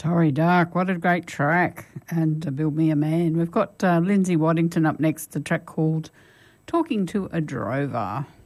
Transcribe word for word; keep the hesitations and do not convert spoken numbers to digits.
Torrey Dark, what a great track, and uh, Build Me a Man. We've got uh, Lindsay Waddington up next, the track called Talking to a Drover.